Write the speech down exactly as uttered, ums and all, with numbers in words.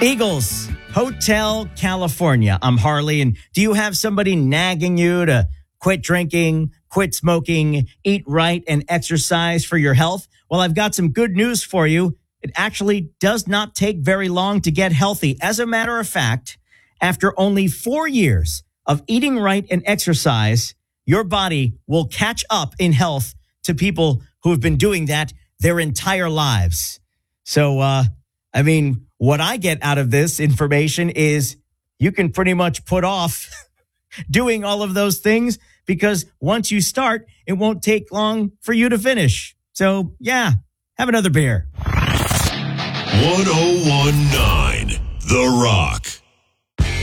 Eagles, Hotel California. I'm Harley, and do you have somebody nagging you to quit drinking, quit smoking, eat right, and exercise for your health? Well, I've got some good news for you. It actually does not take very long to get healthy. As a matter of fact, after only four years of eating right and exercise, your body will catch up in health to people who have been doing that their entire lives. So, uh, I mean, what I get out of this information is you can pretty much put off doing all of those things because once you start, it won't take long for you to finish. So, yeah, have another beer. one oh one point nine The Rock.